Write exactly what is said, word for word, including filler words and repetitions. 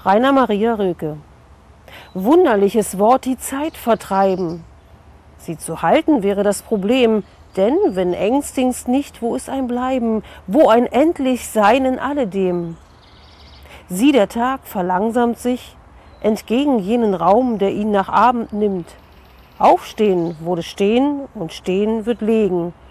Rainer Maria Rilke. Wunderliches Wort, die Zeit vertreiben. Sie zu halten wäre das Problem, denn wenn ängstigst nicht, wo ist ein Bleiben, wo ein endlich Sein in alledem? Sieh, der Tag verlangsamt sich entgegen jenen Raum, der ihn nach Abend nimmt. Aufstehen wurde stehen und stehen wird legen.